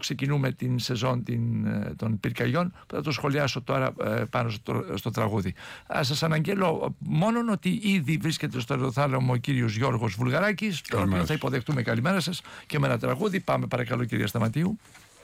ξεκινούμε την σεζόν των πυρκαγιών, που θα το σχολιάσω τώρα πάνω στο τραγούδι. Σας αναγγέλω μόνον ότι ήδη βρίσκεται στο αεροθάλαμο ο κύριος Γιώργος Βουλγαράκης, τον οποίο θα υποδεχτούμε. Καλημέρα σας, και με ένα τραγούδι. Πάμε παρακαλώ, κυρία Σταματίου.